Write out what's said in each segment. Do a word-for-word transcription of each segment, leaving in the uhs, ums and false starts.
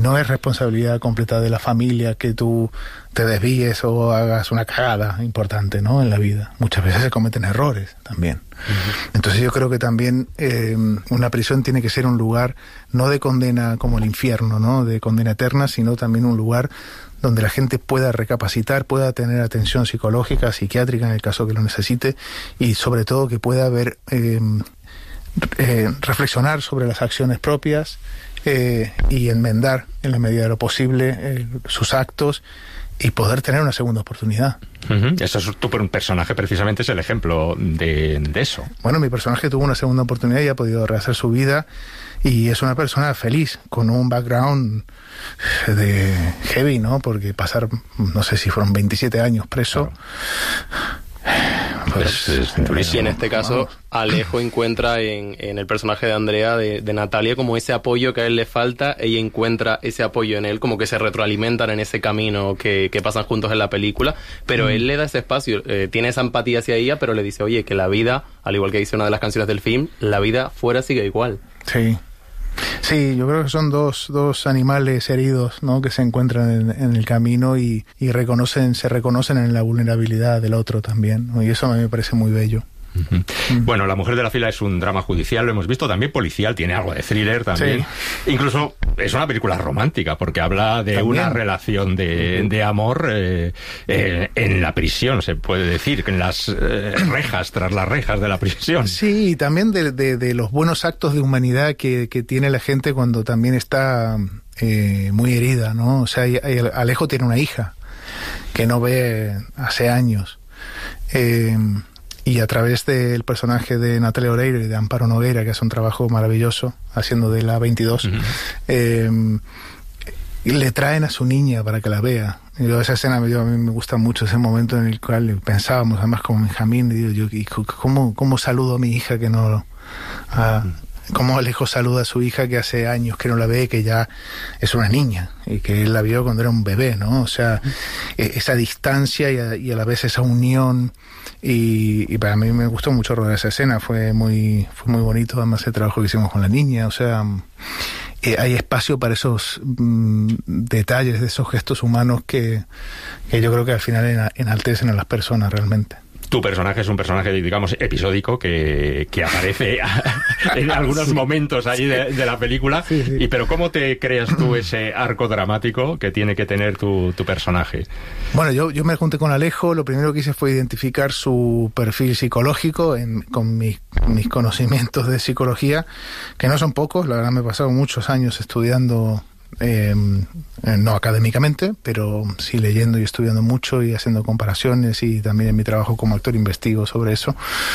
No es responsabilidad completa de la familia que tú te desvíes o hagas una cagada importante, ¿no?, en la vida. Muchas veces se cometen errores también. Uh-huh. Entonces yo creo que también eh, una prisión tiene que ser un lugar no de condena como el infierno, ¿no?, de condena eterna, sino también un lugar donde la gente pueda recapacitar, pueda tener atención psicológica, psiquiátrica en el caso que lo necesite, y sobre todo que pueda ver, eh, eh, reflexionar sobre las acciones propias, Eh, y enmendar en la medida de lo posible eh, sus actos y poder tener una segunda oportunidad. Uh-huh. Eso es tu personaje, precisamente es el ejemplo de, de eso. Bueno, mi personaje tuvo una segunda oportunidad y ha podido rehacer su vida, y es una persona feliz, con un background de heavy, ¿no? Porque pasar, no sé si fueron veintisiete años preso... Claro. Pues, es, es, y en este caso Alejo encuentra en, en el personaje de Andrea, de, de Natalia, como ese apoyo que a él le falta. Ella encuentra ese apoyo en él, como que se retroalimentan en ese camino que, que pasan juntos en la película, pero mm. él le da ese espacio, eh, tiene esa empatía hacia ella, pero le dice, oye, que la vida, al igual que dice una de las canciones del film, la vida fuera sigue igual. Sí. Sí, yo creo que son dos, dos animales heridos, ¿no?, que se encuentran en, en el camino y, y reconocen, se reconocen en la vulnerabilidad del otro también, ¿no? Y eso a mí me parece muy bello. Uh-huh. Mm. Bueno, La mujer de la fila es un drama judicial, lo hemos visto, también policial, tiene algo de thriller también. Sí. Incluso es una película romántica porque habla de también una relación de, de amor eh, eh, en la prisión, se puede decir, en las eh, rejas, tras las rejas de la prisión. Sí, y también de, de, de los buenos actos de humanidad que, que tiene la gente cuando también está eh, muy herida, ¿no? O sea, Alejo tiene una hija que no ve hace años. Eh, Y a través del personaje de Natalia Oreiro y de Amparo Nogueira, que hace un trabajo maravilloso, haciendo de la veintidós, uh-huh. eh, le traen a su niña para que la vea. Y yo, esa escena yo, a mí me gusta mucho, ese momento en el cual pensábamos, además con Benjamín, y digo, yo, ¿y cómo, cómo saludo a mi hija que no... A, cómo Alejo saluda a su hija que hace años que no la ve, que ya es una niña y que él la vio cuando era un bebé, ¿no? O sea, esa distancia y a, y a la vez esa unión, y, y para mí me gustó mucho rodar esa escena, fue muy, fue muy bonito, además el trabajo que hicimos con la niña, o sea, eh, hay espacio para esos mm, detalles, de esos gestos humanos que, que yo creo que al final enaltecen a las personas realmente. Tu personaje es un personaje, digamos, episódico que, que aparece en algunos sí. momentos ahí de, de la película. Sí, sí. Y pero ¿cómo te creas tú ese arco dramático que tiene que tener tu, tu personaje? Bueno, yo, yo me junté con Alejo. Lo primero que hice fue identificar su perfil psicológico en, con mis, mis conocimientos de psicología, que no son pocos. La verdad me he pasado muchos años estudiando... Eh, no académicamente, pero sí leyendo y estudiando mucho y haciendo comparaciones, y también en mi trabajo como actor investigo sobre eso,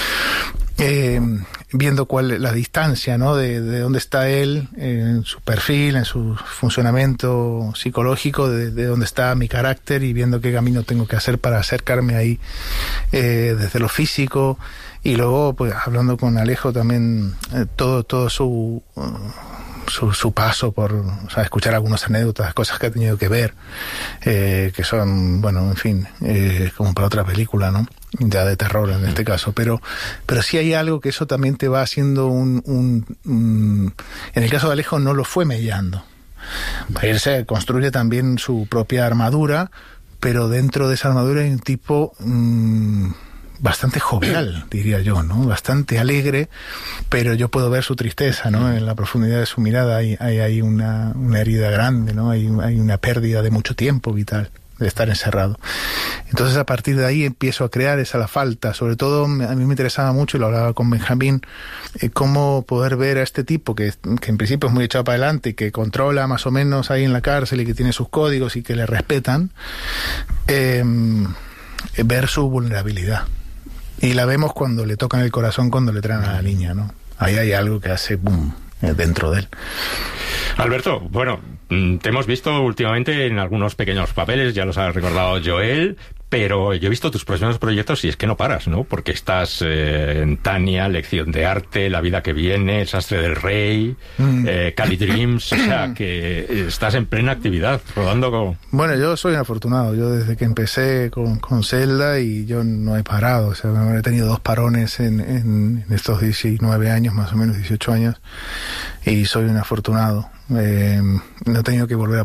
eh, viendo cuál es la distancia, ¿no?, de, de dónde está él en su perfil, en su funcionamiento psicológico, de, de dónde está mi carácter, y viendo qué camino tengo que hacer para acercarme ahí eh, desde lo físico. Y luego, pues hablando con Alejo también, eh, todo, todo su... Uh, Su, su paso por, o sea, escuchar algunas anécdotas, cosas que ha tenido que ver, eh, que son, bueno, en fin, eh, como para otra película, ¿no? Ya de terror en este caso, pero, pero sí hay algo que eso también te va haciendo un, un, un en el caso de Alejo no lo fue mellando. Él se construye también su propia armadura, pero dentro de esa armadura hay un tipo mmm, bastante jovial, diría yo, ¿no? Bastante alegre, pero yo puedo ver su tristeza, ¿no? En la profundidad de su mirada hay, hay, hay una, una herida grande, ¿no? Hay, hay una pérdida de mucho tiempo vital, de estar encerrado. Entonces, a partir de ahí empiezo a crear esa la falta. Sobre todo, a mí me interesaba mucho, y lo hablaba con Benjamín, eh, cómo poder ver a este tipo que, que en principio es muy echado para adelante y que controla más o menos ahí en la cárcel y que tiene sus códigos y que le respetan, eh, ver su vulnerabilidad. Y la vemos cuando le tocan el corazón, cuando le traen a la niña, ¿no? Ahí hay algo que hace boom dentro de él. Alberto, bueno, te hemos visto últimamente en algunos pequeños papeles, ya los ha recordado Joel, pero yo he visto tus próximos proyectos y es que no paras, ¿no? Porque estás eh, en Tania, Lección de Arte, La vida que viene, El sastre del rey, mm. eh, Cali Dreams, o sea, que estás en plena actividad, rodando con... Bueno, yo soy un afortunado, yo desde que empecé con, con Zelda y yo no he parado, o sea, he tenido dos parones en, en, en estos diecinueve años, más o menos dieciocho años, y soy un afortunado. Eh, no he tenido que volver a